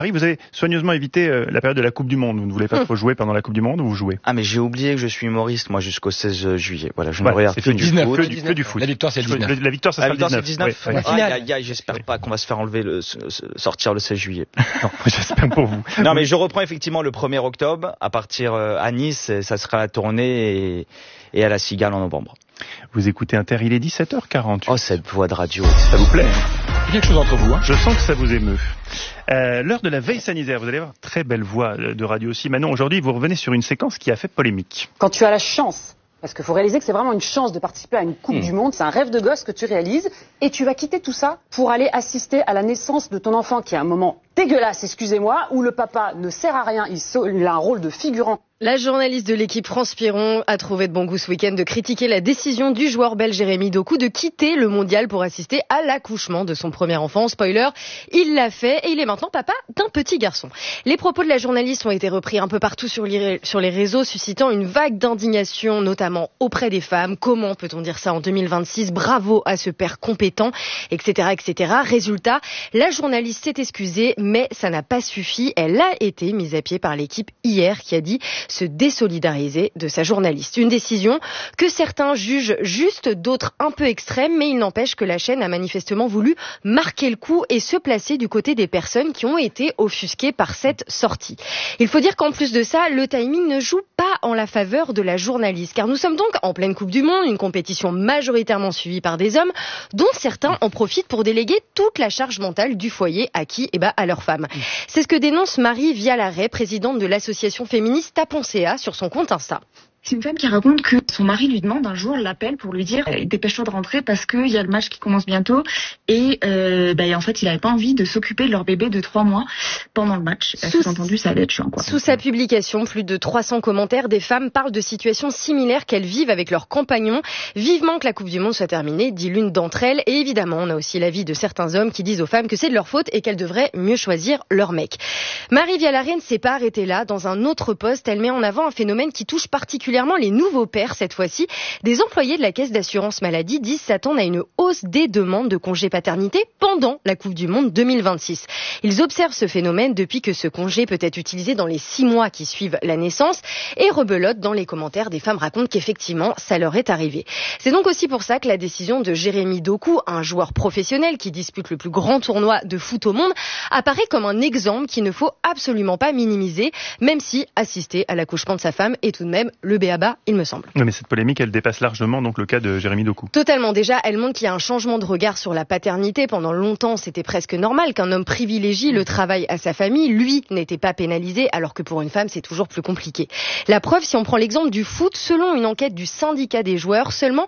Vous avez soigneusement évité la période de la Coupe du Monde. Vous ne voulez pas trop jouer pendant la Coupe du Monde ou vous jouez? Ah mais j'ai oublié que je suis humoriste moi jusqu'au 16 juillet. Voilà, je ne regarde que du foot. Que du foot. La victoire c'est le 19. La victoire ça sera le 19. Ouais. Aïe, j'espère pas qu'on va se faire enlever sortir le 16 juillet. Non, j'espère pour vous. Non mais je reprends effectivement le 1er octobre à partir à Nice, ça sera la tournée et à la Cigale en novembre. Vous écoutez Inter, il est 17h40. Oh cette voix de radio. Ça vous plaît? Quelque chose entre vous. Je sens que ça vous émeut. L'heure de la veille sanitaire, vous allez voir, très belle voix de radio aussi. Manon, aujourd'hui, vous revenez sur une séquence qui a fait polémique. Quand tu as la chance, parce qu'il faut réaliser que c'est vraiment une chance de participer à une Coupe du Monde, c'est un rêve de gosse que tu réalises, et tu vas quitter tout ça pour aller assister à la naissance de ton enfant, qui est un moment dégueulasse, excusez-moi, où le papa ne sert à rien, il a un rôle de figurant. La journaliste de l'équipe France Piron a trouvé de bon goût ce week-end de critiquer la décision du joueur belge Jérémy Doku de quitter le mondial pour assister à l'accouchement de son premier enfant. Spoiler, il l'a fait et il est maintenant papa d'un petit garçon. Les propos de la journaliste ont été repris un peu partout sur les réseaux, suscitant une vague d'indignation, notamment auprès des femmes. Comment peut-on dire ça en 2026? Bravo à ce père compétent, etc., etc. Résultat, la journaliste s'est excusée, mais ça n'a pas suffi. Elle a été mise à pied par l'équipe hier qui a dit se désolidariser de sa journaliste. Une décision que certains jugent juste, d'autres un peu extrême, mais il n'empêche que la chaîne a manifestement voulu marquer le coup et se placer du côté des personnes qui ont été offusquées par cette sortie. Il faut dire qu'en plus de ça, le timing ne joue pas en la faveur de la journaliste, car nous sommes donc en pleine Coupe du Monde, une compétition majoritairement suivie par des hommes, dont certains en profitent pour déléguer toute la charge mentale du foyer à qui? À leurs femmes. C'est ce que dénonce Marie Vialaret, présidente de l'association féministe Tapon CA sur son compte Insta. C'est une femme qui raconte que son mari lui demande un jour, l'appelle pour lui dire dépêche-toi de rentrer parce qu'il y a le match qui commence bientôt et en fait il n'avait pas envie de s'occuper de leur bébé de 3 mois pendant le match. Sous-entendu, ça allait être chiant, quoi. Sous sa publication, plus de 300 commentaires, des femmes parlent de situations similaires qu'elles vivent avec leurs compagnons. Vivement que la Coupe du Monde soit terminée, dit l'une d'entre elles. Et évidemment, on a aussi l'avis de certains hommes qui disent aux femmes que c'est de leur faute et qu'elles devraient mieux choisir leur mec. Marie Vialaret ne s'est pas arrêtée là. Dans un autre post, elle met en avant un phénomène qui touche particulièrement les nouveaux pères cette fois-ci. Des employés de la caisse d'assurance maladie disent s'attendre à une hausse des demandes de congé paternité pendant la Coupe du Monde 2026. Ils observent ce phénomène depuis que ce congé peut être utilisé dans les 6 mois qui suivent la naissance et rebelote dans les commentaires. Des femmes racontent qu'effectivement ça leur est arrivé. C'est donc aussi pour ça que la décision de Jérémy Doku, un joueur professionnel qui dispute le plus grand tournoi de foot au monde, apparaît comme un exemple qu'il ne faut absolument pas minimiser, même si assister à l'accouchement de sa femme est tout de même le b.a.-ba, il me semble. Oui, mais cette polémique, elle dépasse largement donc le cas de Jérémy Doku. Totalement. Déjà, elle montre qu'il y a un changement de regard sur la paternité. Pendant longtemps, c'était presque normal qu'un homme privilégie le travail à sa famille. Lui n'était pas pénalisé, alors que pour une femme, c'est toujours plus compliqué. La preuve, si on prend l'exemple du foot, selon une enquête du syndicat des joueurs, seulement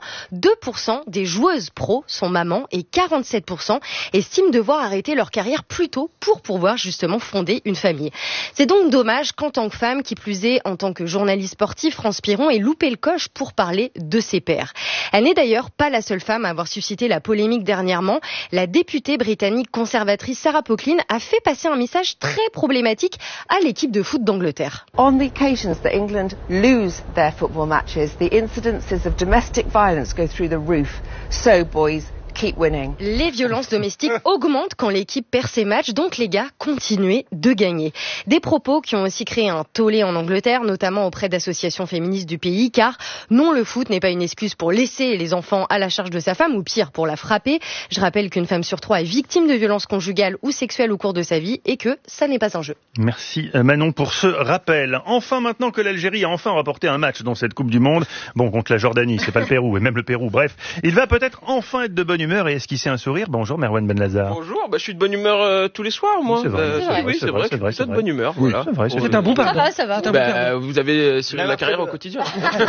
2% des joueuses pro sont mamans et 47% estiment devoir arrêter leur carrière plus tôt pour pouvoir justement fonder une famille. C'est donc dommage qu'en tant que femme, qui plus est en tant que journaliste sportif, France Piron ait loupé le coche pour parler de ses pairs. Elle n'est d'ailleurs pas la seule femme à avoir suscité la polémique dernièrement. La députée britannique conservatrice Sarah Poklin a fait passer un message très problématique à l'équipe de foot d'Angleterre. On the occasions that England lose their football matches, the incidences of domestic violence go through the roof. So, boys, keep winning. Les violences domestiques augmentent quand l'équipe perd ses matchs, donc les gars, continuez de gagner. Des propos qui ont aussi créé un tollé en Angleterre, notamment auprès d'associations féministes du pays, car non, le foot n'est pas une excuse pour laisser les enfants à la charge de sa femme, ou pire, pour la frapper. Je rappelle qu'une femme sur 3 est victime de violences conjugales ou sexuelles au cours de sa vie, et que ça n'est pas un jeu. Merci Manon pour ce rappel. Enfin, maintenant que l'Algérie a enfin remporté un match dans cette Coupe du Monde, bon, contre la Jordanie, c'est pas le Pérou, et même le Pérou, bref, il va peut-être enfin être de bonne humeur et esquisser un sourire. Bonjour Merwan Benlazar. Bonjour, je suis de bonne humeur tous les soirs, moi. Oui, c'est vrai, c'est vrai que vous êtes de bonne humeur. Oui, voilà. c'est vrai. C'est un bon pardon. Ça va. Vous avez tiré la carrière au quotidien.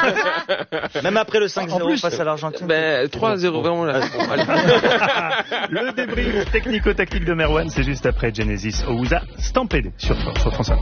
Même après le 5-0 face à l'Argentine. 3-0, vraiment là. Le débrief technico-tactique de Merwan, c'est juste après Genesis Ouza Stampede sur France 5.